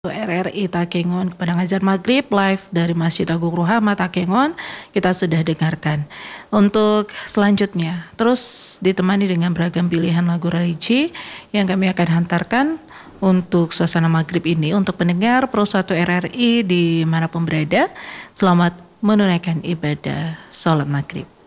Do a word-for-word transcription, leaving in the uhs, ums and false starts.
R R I Takengon kepada azan maghrib live dari Masjid Agung Ruhama Takengon kita sudah dengarkan. Untuk selanjutnya terus ditemani dengan beragam pilihan lagu religi yang kami akan hantarkan untuk suasana maghrib ini untuk pendengar Pro satu R R I dimanapun berada. Selamat menunaikan ibadah sholat maghrib.